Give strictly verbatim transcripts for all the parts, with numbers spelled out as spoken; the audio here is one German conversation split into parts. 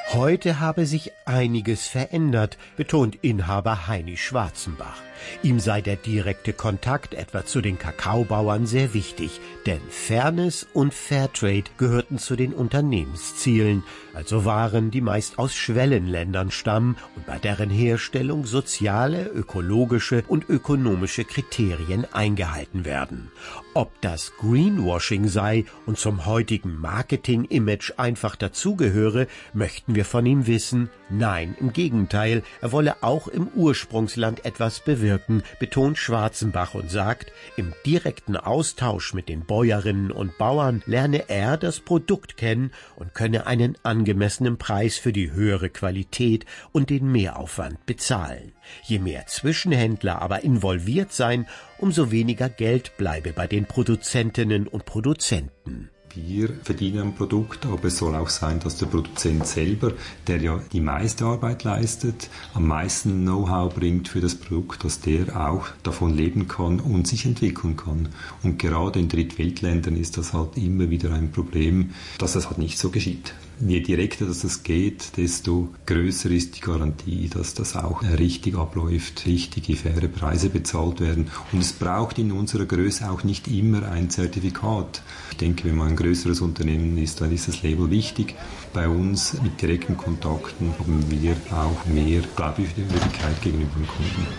Heute habe sich einiges verändert, betont Inhaber Heini Schwarzenbach. Ihm sei der direkte Kontakt etwa zu den Kakaobauern sehr wichtig, denn Fairness und Fairtrade gehörten zu den Unternehmenszielen, also Waren, die meist aus Schwellenländern stammen und bei deren Herstellung soziale, ökologische und ökonomische Kriterien eingehalten werden. Ob das Greenwashing sei und zum heutigen Marketing-Image einfach dazugehöre, möchten wir von ihm wissen. Nein, im Gegenteil, er wolle auch im Ursprungsland etwas bewirken, betont Schwarzenbach und sagt, im direkten Austausch mit den Bäuerinnen und Bauern lerne er das Produkt kennen und könne einen angemessenen Preis für die höhere Qualität und den Mehraufwand bezahlen. Je mehr Zwischenhändler aber involviert seien, umso weniger Geld bleibe bei den Produzentinnen und Produzenten. Wir verdienen am Produkt, aber es soll auch sein, dass der Produzent selber, der ja die meiste Arbeit leistet, am meisten Know-how bringt für das Produkt, dass der auch davon leben kann und sich entwickeln kann. Und gerade in Drittweltländern ist das halt immer wieder ein Problem, dass das halt nicht so geschieht. Je direkter das es geht, desto größer ist die Garantie, dass das auch richtig abläuft, richtige, faire Preise bezahlt werden. Und es braucht in unserer Größe auch nicht immer ein Zertifikat. Ich denke, wenn man ein größeres Unternehmen ist, dann ist das Label wichtig. Bei uns mit direkten Kontakten haben wir auch mehr Glaubwürdigkeit gegenüber dem Kunden.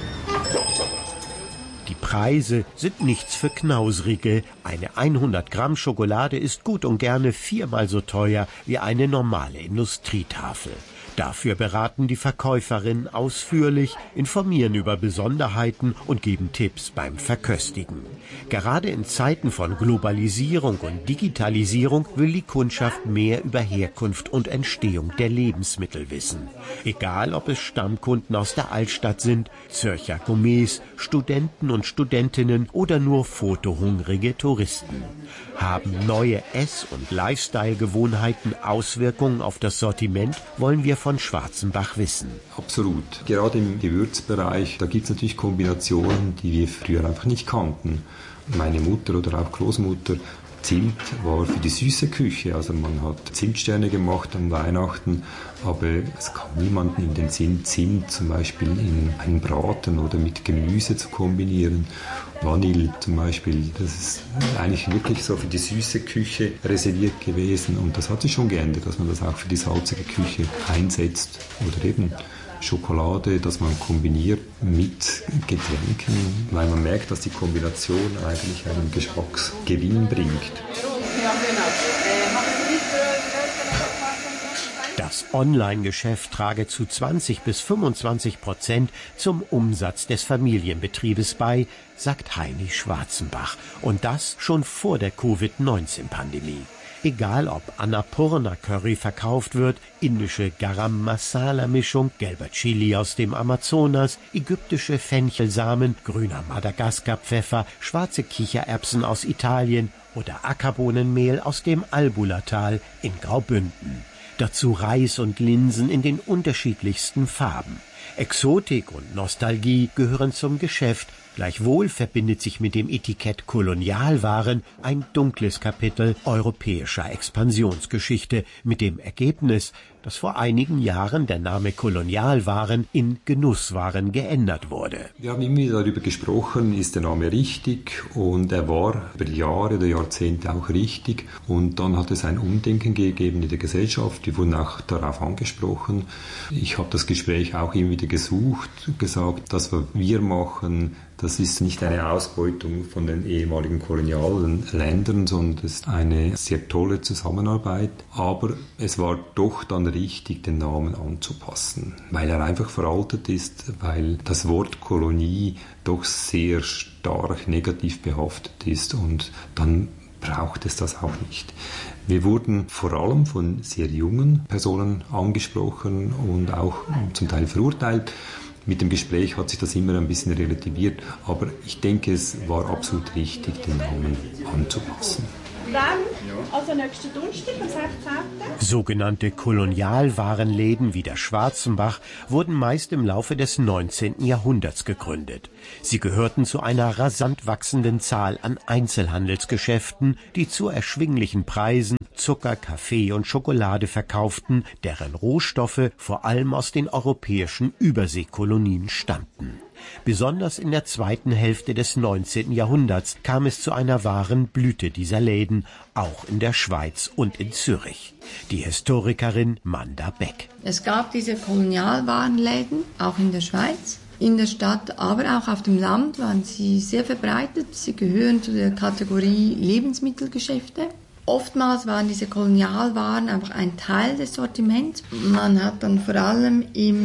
Die Preise sind nichts für Knausrige. Eine hundert Gramm Schokolade ist gut und gerne viermal so teuer wie eine normale Industrietafel. Dafür beraten die Verkäuferinnen ausführlich, informieren über Besonderheiten und geben Tipps beim Verköstigen. Gerade in Zeiten von Globalisierung und Digitalisierung will die Kundschaft mehr über Herkunft und Entstehung der Lebensmittel wissen. Egal, ob es Stammkunden aus der Altstadt sind, Zürcher Gourmets, Studenten und Studentinnen oder nur fotohungrige Touristen. Haben neue Ess- und Lifestyle-Gewohnheiten Auswirkungen auf das Sortiment, wollen wir von Schwarzenbach wissen. Absolut. Gerade im Gewürzbereich, da gibt es natürlich Kombinationen, die wir früher einfach nicht kannten. Meine Mutter oder auch Großmutter, Zimt war für die süße Küche, also man hat Zimtsterne gemacht an Weihnachten, aber es kam niemandem in den Sinn, Zimt zum Beispiel in einen Braten oder mit Gemüse zu kombinieren. Vanille zum Beispiel, das ist eigentlich wirklich so für die süße Küche reserviert gewesen und das hat sich schon geändert, dass man das auch für die salzige Küche einsetzt oder eben Schokolade, dass man kombiniert mit Getränken, weil man merkt, dass die Kombination eigentlich einen Geschmacksgewinn bringt. Das Online-Geschäft trage zu zwanzig bis fünfundzwanzig Prozent zum Umsatz des Familienbetriebes bei, sagt Heini Schwarzenbach. Und das schon vor der Covid neunzehn Pandemie. Egal ob Annapurna Curry verkauft wird, indische Garam Masala Mischung, gelber Chili aus dem Amazonas, ägyptische Fenchelsamen, grüner Madagaskar-Pfeffer, schwarze Kichererbsen aus Italien oder Ackerbohnenmehl aus dem Albulatal in Graubünden. Dazu Reis und Linsen in den unterschiedlichsten Farben. Exotik und Nostalgie gehören zum Geschäft. Gleichwohl verbindet sich mit dem Etikett Kolonialwaren ein dunkles Kapitel europäischer Expansionsgeschichte mit dem Ergebnis, dass vor einigen Jahren der Name Kolonialwaren in Genusswaren geändert wurde. Wir haben immer darüber gesprochen, ist der Name richtig und er war über Jahre oder Jahrzehnte auch richtig und dann hat es ein Umdenken gegeben in der Gesellschaft, wir wurden auch darauf angesprochen. Ich habe das Gespräch auch immer wieder gesucht, gesagt, das, was wir machen, das ist nicht eine Ausbeutung von den ehemaligen kolonialen Ländern, sondern es ist eine sehr tolle Zusammenarbeit. Aber es war doch dann richtig, den Namen anzupassen, weil er einfach veraltet ist, weil das Wort Kolonie doch sehr stark negativ behaftet ist und dann braucht es das auch nicht. Wir wurden vor allem von sehr jungen Personen angesprochen und auch zum Teil verurteilt. Mit dem Gespräch hat sich das immer ein bisschen relativiert, aber ich denke, es war absolut richtig, den Namen anzupassen. Also nächsten Donnerstag, am sechzehnten Sogenannte Kolonialwarenläden wie der Schwarzenbach wurden meist im Laufe des neunzehnten Jahrhunderts gegründet. Sie gehörten zu einer rasant wachsenden Zahl an Einzelhandelsgeschäften, die zu erschwinglichen Preisen Zucker, Kaffee und Schokolade verkauften, deren Rohstoffe vor allem aus den europäischen Überseekolonien stammten. Besonders in der zweiten Hälfte des neunzehnten Jahrhunderts kam es zu einer wahren Blüte dieser Läden, auch in der Schweiz und in Zürich. Die Historikerin Manda Beck. Es gab diese Kolonialwarenläden, auch in der Schweiz. In der Stadt, aber auch auf dem Land waren sie sehr verbreitet. Sie gehören zu der Kategorie Lebensmittelgeschäfte. Oftmals waren diese Kolonialwaren einfach ein Teil des Sortiments. Man hat dann vor allem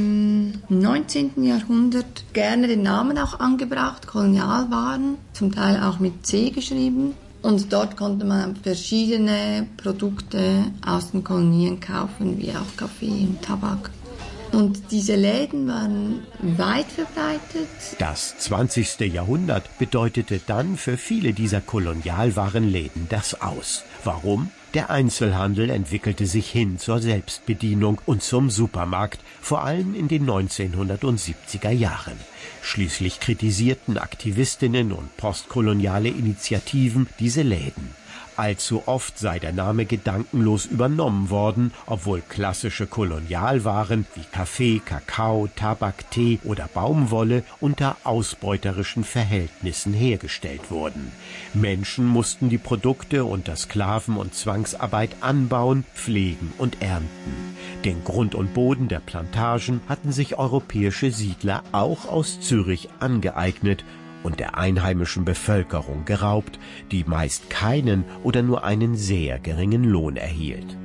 im neunzehnten Jahrhundert gerne den Namen auch angebracht, Kolonialwaren, zum Teil auch mit C geschrieben. Und dort konnte man verschiedene Produkte aus den Kolonien kaufen, wie auch Kaffee und Tabak. Und diese Läden waren weit verbreitet. Das zwanzigste Jahrhundert bedeutete dann für viele dieser Kolonialwarenläden das Aus. Warum? Der Einzelhandel entwickelte sich hin zur Selbstbedienung und zum Supermarkt, vor allem in den neunzehnhundertsiebziger Jahren. Schließlich kritisierten Aktivistinnen und postkoloniale Initiativen diese Läden. Allzu oft sei der Name gedankenlos übernommen worden, obwohl klassische Kolonialwaren wie Kaffee, Kakao, Tabak, Tee oder Baumwolle unter ausbeuterischen Verhältnissen hergestellt wurden. Menschen mussten die Produkte unter Sklaven- und Zwangsarbeit anbauen, pflegen und ernten. Den Grund und Boden der Plantagen hatten sich europäische Siedler auch aus Zürich angeeignet und der einheimischen Bevölkerung geraubt, die meist keinen oder nur einen sehr geringen Lohn erhielt.